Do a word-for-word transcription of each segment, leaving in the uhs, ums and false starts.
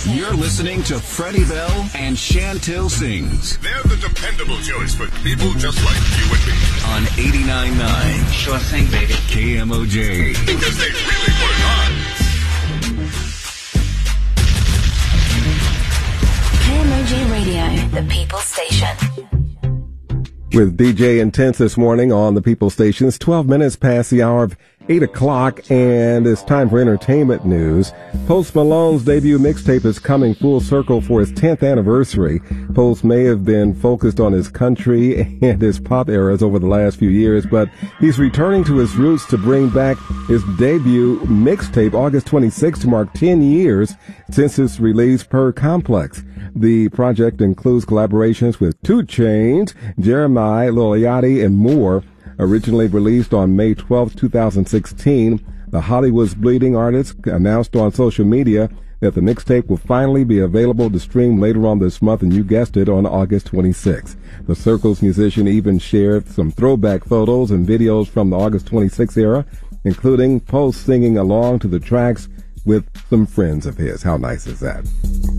You're listening to Freddie Bell and Chantel Sings. They're the dependable choice for people just like you and me. On eighty-nine point nine. Sure thing, baby. K M O J. Because they really work hard. K M O J Radio, the People Station. With D J Intense this morning on the People Station. It's twelve minutes past the hour of eight o'clock, and it's time for entertainment news. Post Malone's debut mixtape is coming full circle for its tenth anniversary. Post may have been focused on his country and his pop eras over the last few years, but he's returning to his roots to bring back his debut mixtape August twenty-sixth to mark ten years since its release per Complex. The project includes collaborations with two Chainz, Jeremiah, Lil Yachty, and more. Originally released on May twelfth, twenty sixteen, the Hollywood's Bleeding artist announced on social media that the mixtape will finally be available to stream later on this month, and you guessed it, on August twenty-sixth. The Circles musician even shared some throwback photos and videos from the August twenty-sixth era, including Post singing along to the tracks with some friends of his. How nice is that?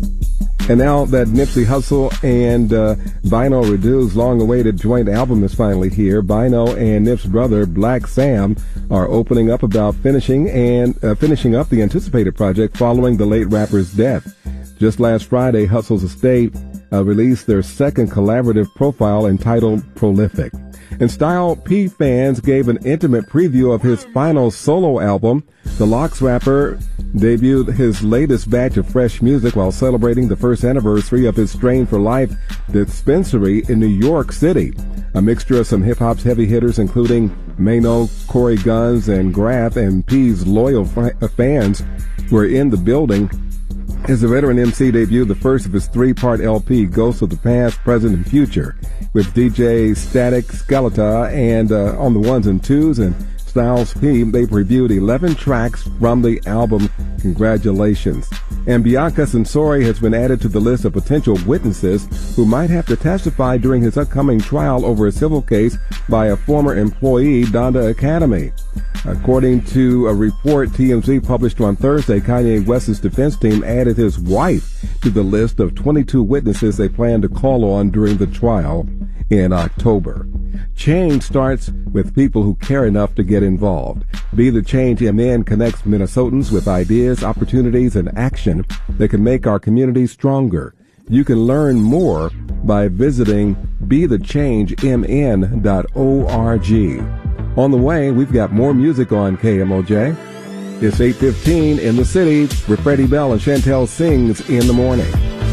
And now that Nipsey Hussle and uh, Bino Redu's long-awaited joint album is finally here, Bino and Nip's brother, Black Sam, are opening up about finishing and uh, finishing up the anticipated project following the late rapper's death. Just last Friday, Hussle's estate uh, released their second collaborative profile entitled Prolific. And Style P fans gave an intimate preview of his final solo album. The Lox rapper debuted his latest batch of fresh music while celebrating the first anniversary of his Strain for Life dispensary in New York City. A mixture of some hip-hop's heavy hitters, including Mano, Corey Guns, and Graf, and P's loyal f- fans were in the building. As the veteran M C debuted the first of his three-part L P, Ghosts of the Past, Present, and Future, with D J Static Skeletor and uh, on the ones and twos, and Styles P. They previewed eleven tracks from the album. Congratulations. And Bianca Censori has been added to the list of potential witnesses who might have to testify during his upcoming trial over a civil case by a former employee, Donda Academy. According to a report T M Z published on Thursday, Kanye West's defense team added his wife to the list of twenty-two witnesses they plan to call on during the trial in October. Change starts with people who care enough to get involved. Be the Change M N connects Minnesotans with ideas, opportunities, and action that can make our community stronger. You can learn more by visiting be the change m n dot org. On the way, we've got more music on K M O J. It's eight fifteen in the city with Freddie Bell and Chantel Sings in the morning.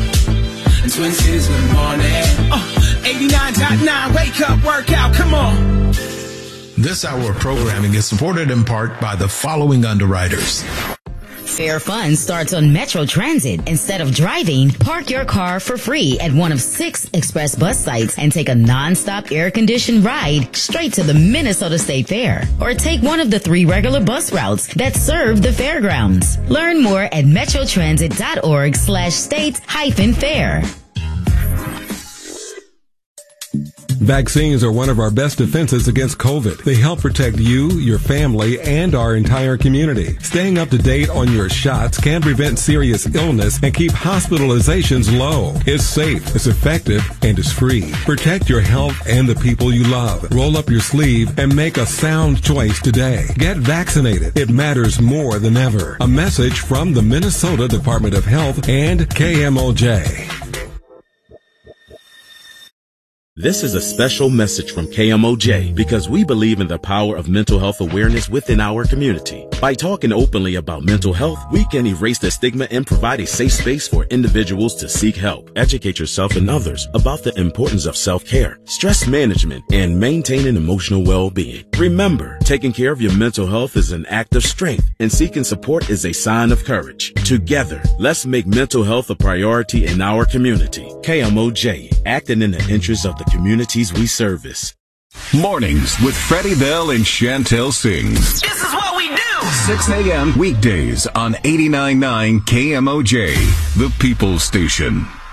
Twin Cities, good morning. Uh, eighty-nine point nine, wake up, workout, come on. This hour of programming is supported in part by the following underwriters. Fair Fun starts on Metro Transit. Instead of driving, park your car for free at one of six express bus sites and take a non-stop air-conditioned ride straight to the Minnesota State Fair. Or take one of the three regular bus routes that serve the fairgrounds. Learn more at metrotransit.org slash state hyphen fair. Vaccines are one of our best defenses against COVID. They help protect you, your family, and our entire community. Staying up to date on your shots can prevent serious illness and keep hospitalizations low. It's safe, it's effective, and it's free. Protect your health and the people you love. Roll up your sleeve and make a sound choice today. Get vaccinated. It matters more than ever. A message from the Minnesota Department of Health and K M O J. This is a special message from K M O J because we believe in the power of mental health awareness within our community. By talking openly about mental health, we can erase the stigma and provide a safe space for individuals to seek help. Educate yourself and others about the importance of self-care, stress management, and maintaining emotional well-being. Remember, taking care of your mental health is an act of strength, and seeking support is a sign of courage. Together, let's make mental health a priority in our community. K M O J, acting in the interest of the communities we service. Mornings with Freddie Bell and Chantel Sings. This is what we do. six a.m. weekdays on eighty-nine point nine K M O J, the People Station.